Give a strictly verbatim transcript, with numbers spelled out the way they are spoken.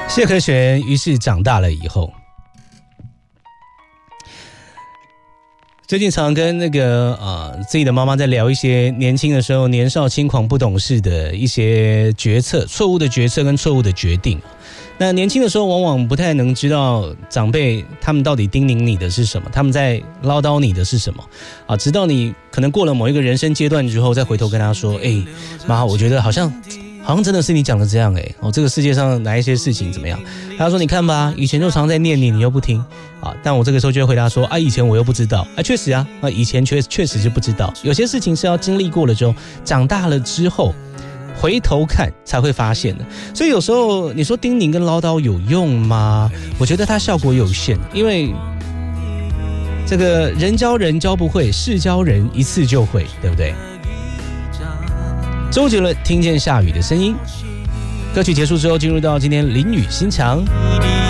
谢和弦于是长大了以后，最近常跟那个呃自己的妈妈在聊一些年轻的时候年少轻狂不懂事的一些决策，错误的决策跟错误的决定。那年轻的时候往往不太能知道长辈他们到底叮咛你的是什么，他们在唠叨你的是什么啊？直到你可能过了某一个人生阶段之后，再回头跟他说：“哎，妈，我觉得好像好像真的是你讲的这样哎、欸，哦，这个世界上哪一些事情怎么样？”他说：“你看吧，以前就常在念你，你又不听啊。”但我这个时候就会回答说：“啊，以前我又不知道啊，确实啊，啊，以前确确实是不知道，有些事情是要经历过了之后，长大了之后。”回头看才会发现的，所以有时候你说叮咛跟唠叨有用吗？我觉得它效果有限，因为这个人教人教不会，事教人一次就会，对不对？周杰伦听见下雨的声音，歌曲结束之后，进入到今天淋雨心墙。